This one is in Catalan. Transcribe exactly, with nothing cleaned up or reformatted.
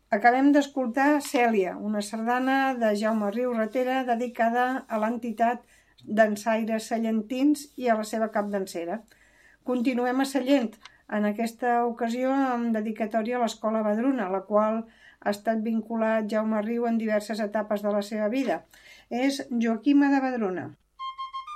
Acabem d'escoltar Cèlia, una sardana de Jaume Riu Ratera dedicada a l'entitat dansaires sallentins i a la seva capdansera. Continuem a Sallent, en aquesta ocasió amb dedicatòria a l'Escola Vedruna, a la qual ha estat vinculat Jaume Riu en diverses etapes de la seva vida. És Joaquima de Vedruna.